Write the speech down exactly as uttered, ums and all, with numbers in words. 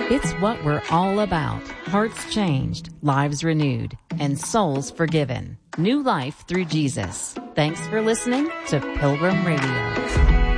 It's what we're all about. Hearts changed, lives renewed, and souls forgiven. New life through Jesus. Thanks for listening to Pilgrim Radio.